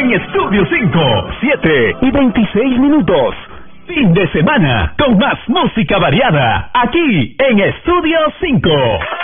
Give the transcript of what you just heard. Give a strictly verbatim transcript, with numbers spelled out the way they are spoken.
en Estudio cinco, siete y veintiséis minutos. Fin de semana con más música variada aquí en Estudio cinco.